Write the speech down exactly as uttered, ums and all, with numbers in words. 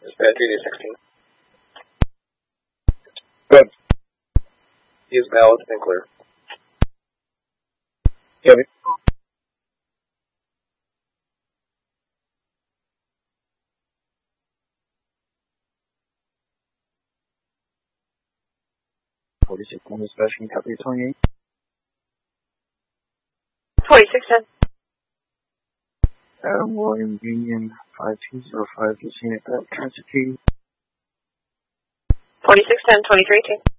Dispatch three D sixteen. Good. Use valid and clear. Kevin. forty-six one dispatch, can you copy twenty-eight? forty-six ten. Adam William Union five two zero five, is unit that transit to forty-six ten, twenty-three two.